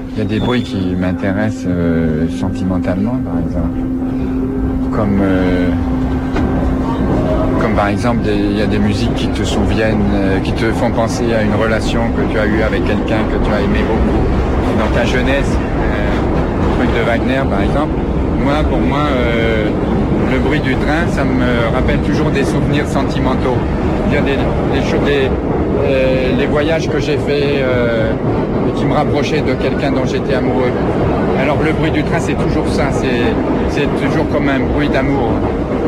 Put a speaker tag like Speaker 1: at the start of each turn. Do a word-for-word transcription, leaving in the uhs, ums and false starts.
Speaker 1: Il y a des bruits qui m'intéressent euh, sentimentalement, par exemple. Comme, euh, comme par exemple, des- il y a des musiques qui te souviennent, euh, qui te font penser à une relation que tu as eue avec quelqu'un que tu as aimé beaucoup dans ta jeunesse. Euh, le truc de Wagner, par exemple. Moi, pour moi, euh, le bruit du train, ça me rappelle toujours des souvenirs sentimentaux. Il y a des, des, cho- des, euh, les voyages que j'ai faits euh, qui me rapprochaient de quelqu'un dont j'étais amoureux. Alors le bruit du train, c'est toujours ça, c'est c'est toujours comme un bruit d'amour.